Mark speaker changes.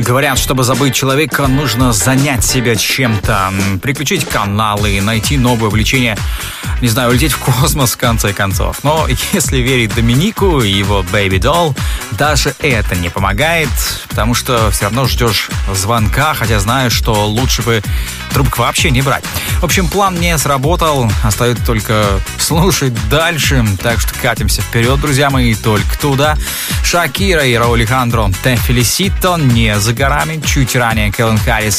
Speaker 1: Говорят, чтобы забыть человека, нужно занять себя чем-то, переключить каналы, найти новое увлечение, не знаю, улететь в космос в конце концов. Но если верить Доминику и его Baby Doll, даже это не помогает, потому что все равно ждешь звонка, хотя знаешь, что лучше бы трубку вообще не брать. В общем, план не сработал, остается только слушать дальше, так что катимся вперед, друзья мои, только туда. Шакира и Рауль Алехандро «Те Фелисито», не за горами, чуть ранее Кэлвин Харрис